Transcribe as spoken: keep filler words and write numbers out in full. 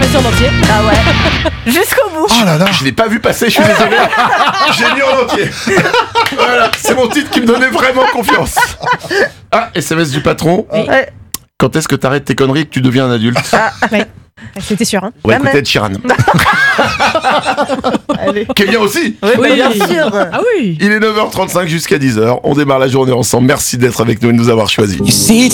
aussi en entier. Ah ouais. Jusqu'au bout. Oh là là. Je l'ai pas vu passer, je suis désolé. J'ai mis en entier. Voilà, c'est mon titre qui me donnait vraiment confiance. Ah, S M S du patron. Ouais. Quand est-ce que t'arrêtes tes conneries et que tu deviens un adulte? Ouais. C'était sûr. Hein. On va Ah, écouter mais- Ed Sheeran. Allez. Qui est bien aussi. Oui, bah, bien sûr. Ah oui. Il est neuf heures trente-cinq jusqu'à dix heures. On démarre la journée ensemble. Merci d'être avec nous et de nous avoir choisis.